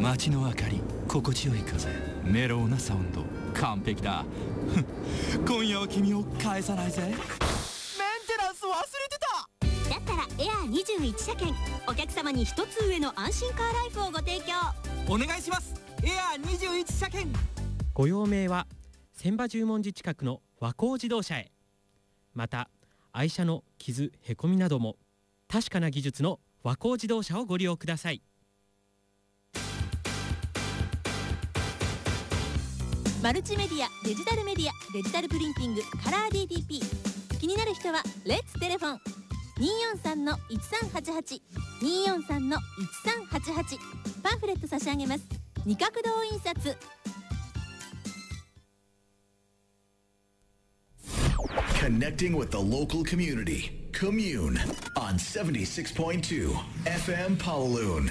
街の明かり、心地よい風、メロウなサウンド、完璧だ今夜は君を返さないぜ。メンテナンス忘れてた。 だったらエアー21車検、お客様に一つ上の安心カーライフをご提供お願いします。エアー21車検。 ご用命は千葉十文字近くの和光自動車へ。また愛車の傷へこみなども確かな技術の和光自動車をご利用ください。 マルチメディア、デジタルメディア、デジタルプリンティング、カラー DTP。 気になる人はレッツテレフォン 243-1388 243-1388。 パンフレット差し上げます。二角堂印刷。 Connecting with the local community. Commune on 76.2 FM Pawaloon。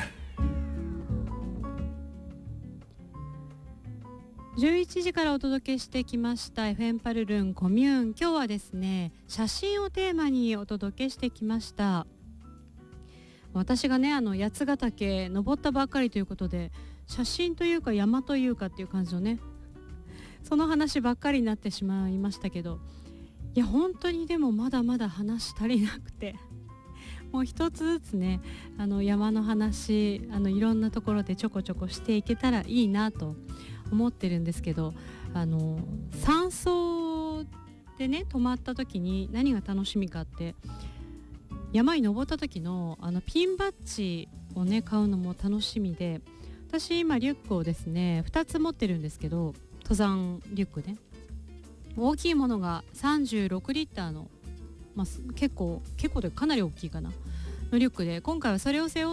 11時からお届けしてきました FM パルルーンコミューン。今日はですね、写真をテーマにお届けしてきました。私がね、八ヶ岳登ったばっかりということで、写真というか山というかっていう感じのね、その話ばっかりになってしまいましたけど、いや本当にでもまだまだ話足りなくて、もう一つずつね、山の話いろんなところでちょこちょこしていけたらいいなと思ってるんですけど、山荘でね泊まった時に何が楽しみかって、山に登った時のピンバッジをね買うのも楽しみで、私今リュックをですね2つ持ってるんですけど、登山リュックね、大きいものが36リッターの、結構でかなり大きいかなのリュックで、今回はそれを背負って、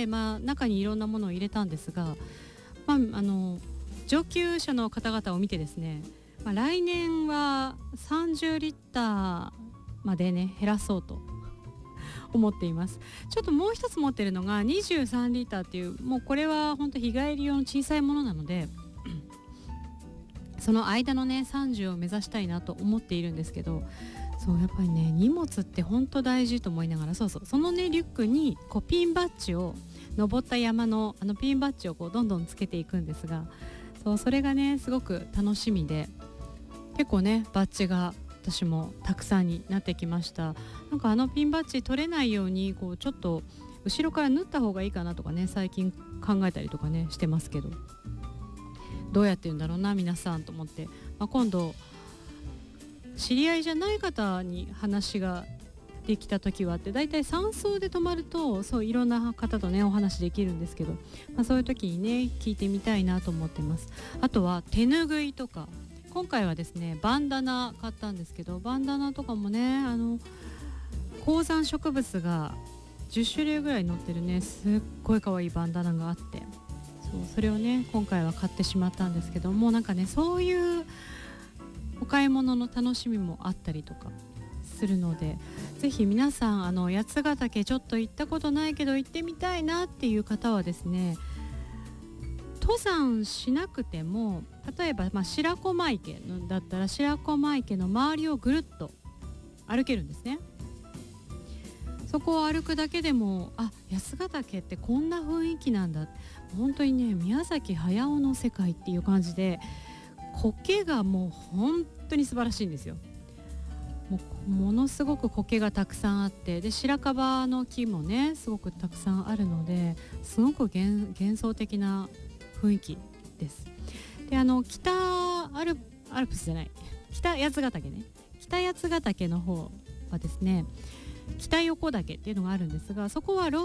中にいろんなものを入れたんですが、上級者の方々を見てですね、来年は30リッターまでね減らそうと思っています。ちょっともう一つ持ってるのが23リッターっていう、もうこれは本当日帰り用の小さいものなのでその間のね30を目指したいなと思っているんですけど、そうやっぱりね荷物って本当大事と思いながら、そのねリュックにこうピンバッジを、登った山のピンバッジをこうどんどんつけていくんですが、それがねすごく楽しみで、結構ねバッジが私もたくさんになってきました。なんかピンバッジ取れないようにこうちょっと後ろから縫った方がいいかなとかね、最近考えたりとかねしてますけど、どうやって言うんだろうな皆さんと思って、今度知り合いじゃない方に話ができた時はって、だいたい山荘で泊まるといろんな方とねお話できるんですけど、そういう時にね聞いてみたいなと思ってます。あとは手ぬぐいとか、今回はですねバンダナ買ったんですけど、バンダナとかもね高山植物が10種類ぐらい載ってるね、すっごい可愛いバンダナがあって、それをね今回は買ってしまったんですけども、なんかねそういうお買い物の楽しみもあったりとかするので、ぜひ皆さん八ヶ岳ちょっと行ったことないけど行ってみたいなっていう方はですね、登山しなくても例えば白駒池だったら白駒池の周りをぐるっと歩けるんですね。そこを歩くだけでも八ヶ岳ってこんな雰囲気なんだ、本当にね宮崎駿の世界っていう感じで、苔がもう本当に素晴らしいんですよ。ものすごく苔がたくさんあって、で白樺の木もねすごくたくさんあるので、すごく幻想的な雰囲気です。で北アルプスじゃない、北八ヶ岳ね、北八ヶ岳の方はですね北横岳っていうのがあるんですが、そこはロ